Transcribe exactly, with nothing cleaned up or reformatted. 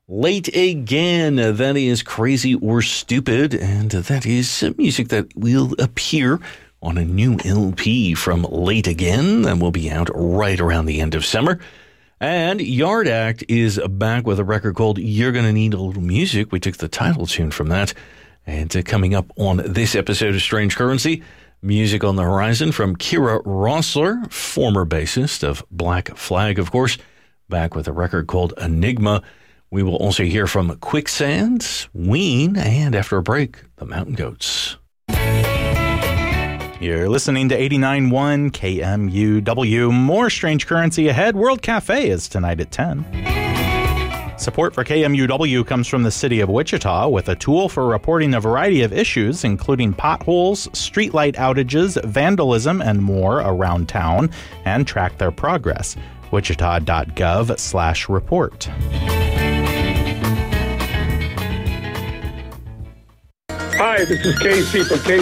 Late Again, that is Crazy or Stupid, and that is music that will appear on a new L P from Late Again that will be out right around the end of summer. And Yard Act is back with a record called You're Gonna Need a Little Music. We took the title tune from that. And uh, coming up on this episode of Strange Currency, music on the horizon from Kira Roessler, former bassist of Black Flag, of course, back with a record called Enigma. We will also hear from Quicksand, Ween, and after a break, the Mountain Goats. You're listening to eighty-nine point one K M U W. More Strange Currency ahead. World Cafe is tonight at ten. Support for K M U W comes from the city of Wichita with a tool for reporting a variety of issues, including potholes, streetlight outages, vandalism, and more around town, and track their progress. wichita.gov slash report. Hi, this is Casey from Casey